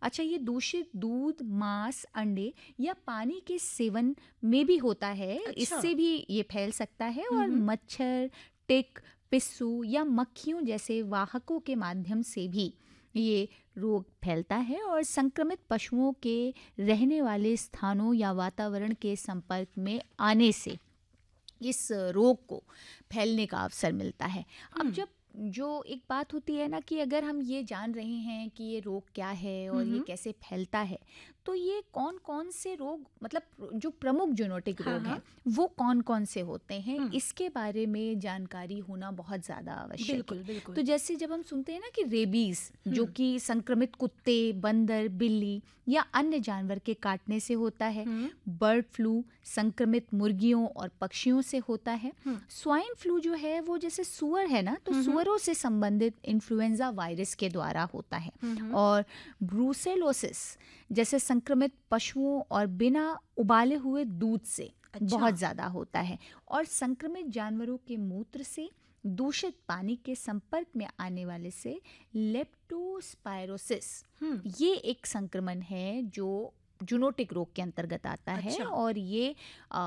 अच्छा, ये दूषित दूध, मांस, अंडे या पानी के सेवन में भी होता है, अच्छा। इससे भी ये फैल सकता है। और हम्म। मच्छर, टिक, पिस्सू या मक्खियों जैसे वाहकों के माध्यम से भी ये रोग फैलता है। और संक्रमित पशुओं के रहने वाले स्थानों या वातावरण के संपर्क में आने से इस रोग को फैलने का अवसर मिलता है। अब हम्म। जब जो एक बात होती है ना कि अगर हम ये जान रहे हैं कि ये रोग क्या है और ये हम्म। कैसे फैलता है, तो ये कौन कौन से रोग, मतलब जो प्रमुख जूनोटिक हाँ रोग हैं हाँ। वो कौन कौन से होते हैं, हम्म। इसके बारे में जानकारी होना बहुत ज़्यादा आवश्यक है। बिल्कुल बिल्कुल। तो जैसे जब हम सुनते हैं ना कि रेबीज़, जो हम्म। कि संक्रमित कुत्ते, बंदर, बिल्ली या अन्य जानवर के काटने से होता है। हम्म। बर्ड फ्लू संक्रमित मुर्गियों और पक्षियों से होता है। हम्म। स्वाइन फ्लू जो है वो जैसे सुअर है ना, तो हम्म। सुअरों से संबंधित इन्फ्लुएंजा वायरस के द्वारा होता है। हम्म। और ब्रूसेलोसिस जैसे संक्रमित पशुओं और बिना उबाले हुए दूध से अच्छा। बहुत ज़्यादा होता है। और संक्रमित जानवरों के मूत्र से, दूषित पानी के संपर्क में आने वाले से लेप्टोस्पायरोसिस, हम्म। ये एक संक्रमण है जो जूनोटिक रोग के अंतर्गत आता है। अच्छा। और ये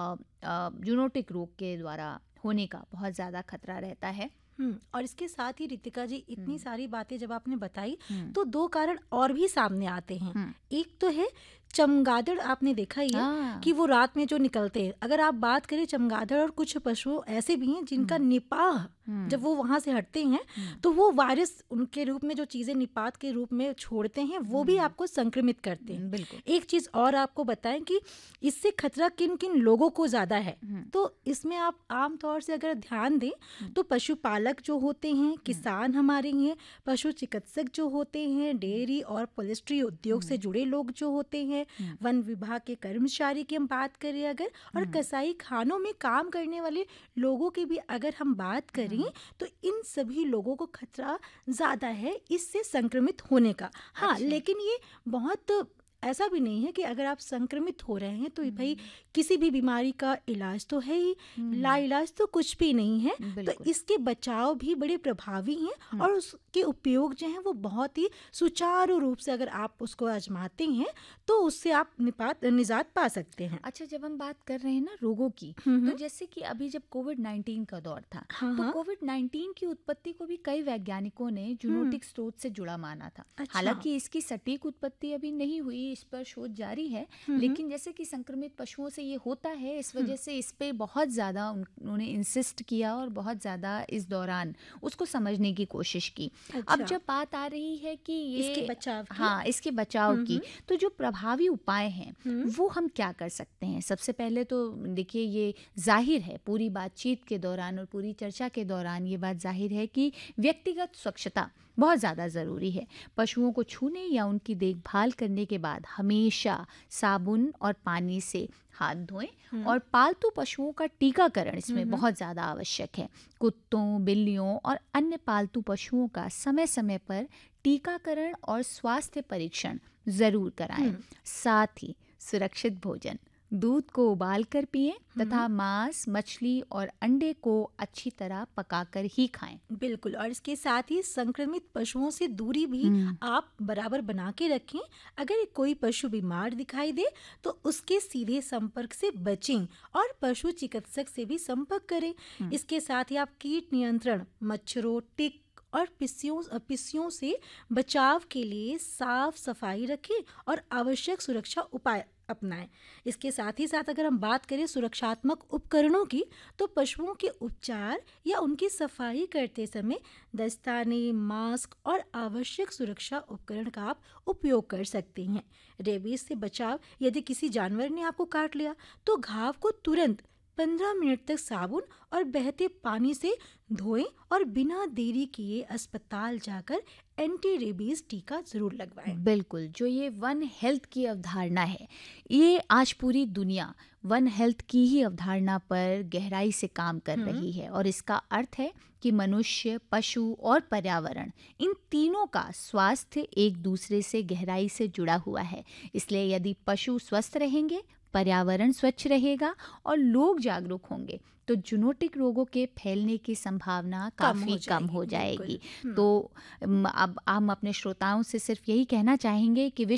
जूनोटिक रोग के द्वारा होने का बहुत ज़्यादा खतरा रहता है। और इसके साथ ही रितिका जी, इतनी हम्म, सारी बातें जब आपने बताई हम्म, तो दो कारण और भी सामने आते हैं। हम्म, एक तो है चमगादड़, आपने देखा ही है हाँ, कि वो रात में जो निकलते हैं। अगर आप बात करें चमगादड़ और कुछ पशु ऐसे भी हैं जिनका निपाह जब वो वहां से हटते हैं तो वो वायरस उनके रूप में जो चीजें निपात के रूप में छोड़ते हैं वो भी आपको संक्रमित करते हैं। बिल्कुल। एक चीज और आपको बताएं कि इससे खतरा किन किन लोगों को ज्यादा है। तो इसमें आप आमतौर से अगर ध्यान दें तो पशुपालक जो होते हैं, किसान हमारे हैं, पशु चिकित्सक जो होते हैं, डेयरी और पोल्ट्री उद्योग से जुड़े लोग जो होते हैं, वन विभाग के कर्मचारी की हम बात करें अगर, और कसाई खानों में काम करने वाले लोगों की भी अगर हम बात करें, तो इन सभी लोगों को खतरा ज्यादा है इससे संक्रमित होने का। हाँ, अच्छा। लेकिन ये बहुत ऐसा भी नहीं है कि अगर आप संक्रमित हो रहे हैं तो भाई किसी भी बीमारी का इलाज तो है ही, लाइलाज तो कुछ भी नहीं है। तो बिल्कुल। इसके बचाव भी बड़े प्रभावी हैं और उसके उपयोग जो हैं वो बहुत ही सुचारू रूप से अगर आप उसको आजमाते हैं तो उससे आप निजात पा सकते हैं। अच्छा, जब हम बात कर रहे हैं ना रोगों की, तो जैसे कि अभी जब कोविड-19 का दौर था, हाँ तो हाँ। कोविड-19 की उत्पत्ति को भी कई वैज्ञानिकों ने जूनोटिक स्रोत से जुड़ा माना था। अच्छा। हालांकि इसकी सटीक उत्पत्ति अभी नहीं हुई, इस पर शोध जारी है। लेकिन जैसे कि संक्रमित पशुओं से ये होता है, इस वजह से इस पे बहुत ज़्यादा उन्होंने इंसिस्ट किया और बहुत ज़्यादा इस दौरान उसको समझने की कोशिश की। अब अच्छा। जब बात आ रही है कि ये इसके बचाव की। हाँ, इसके बचाव की, तो जो प्रभावी उपाय हैं हम्म। वो हम क्या कर सकते हैं? सबसे पहले तो देखिए, ये जाहिर है पूरी बातचीत के दौरान और पूरी चर्चा के दौरान ये बात जाहिर है कि व्यक्तिगत स्वच्छता बहुत ज़्यादा ज़रूरी है। पशुओं को छूने या उनकी देखभाल करने के बाद हमेशा साबुन और पानी से हाथ धोएं। और पालतू पशुओं का टीकाकरण इसमें बहुत ज़्यादा आवश्यक है। कुत्तों, बिल्लियों और अन्य पालतू पशुओं का समय समय पर टीकाकरण और स्वास्थ्य परीक्षण ज़रूर कराएं। साथ ही सुरक्षित भोजन, दूध को उबाल कर पिएं तथा मांस, मछली और अंडे को अच्छी तरह पकाकर ही खाएं। बिल्कुल, और इसके साथ ही संक्रमित पशुओं से दूरी भी आप बराबर बना के रखें। अगर कोई पशु बीमार दिखाई दे तो उसके सीधे संपर्क से बचें और पशु चिकित्सक से भी संपर्क करें। इसके साथ ही आप कीट नियंत्रण, मच्छरों, टिक और पिस्सियों से बचाव के लिए साफ सफाई रखें और आवश्यक सुरक्षा उपाय अपनाएं। इसके साथ ही साथ अगर हम बात करें सुरक्षात्मक उपकरणों की, तो पशुओं के उपचार या उनकी सफाई करते समय दस्ताने, मास्क और आवश्यक सुरक्षा उपकरण का आप उपयोग कर सकते हैं। रेबीज से बचाव, यदि किसी जानवर ने आपको काट लिया तो घाव को तुरंत 15 मिनट तक साबुन और बहते पानी से धोएं और बिना देरी किए अस्पताल जाकर एंटी रेबीज टीका जरूर लगवाएं। बिल्कुल, जो ये वन हेल्थ की अवधारणा है, ये आज पूरी दुनिया वन हेल्थ की ही अवधारणा पर गहराई से काम कर रही है। और इसका अर्थ है कि मनुष्य, पशु और पर्यावरण, इन तीनों का स्वास्थ्य एक दूसरे से गहराई से जुड़ा हुआ है। इसलिए यदि पशु स्वस्थ रहेंगे, पर्यावरण स्वच्छ रहेगा और लोग जागरूक होंगे, तो जूनोटिक रोगों के फैलने की संभावना काफ़ी कम हो जाएगी। तो अब हम अपने श्रोताओं से सिर्फ यही कहना चाहेंगे कि